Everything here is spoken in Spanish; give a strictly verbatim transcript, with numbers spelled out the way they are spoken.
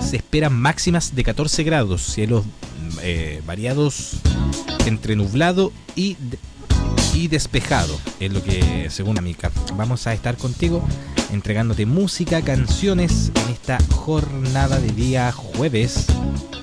se esperan máximas de catorce grados, cielos eh, variados entre nublado y, y despejado, es lo que según Amica. Vamos a estar contigo entregándote música, canciones en esta jornada de día jueves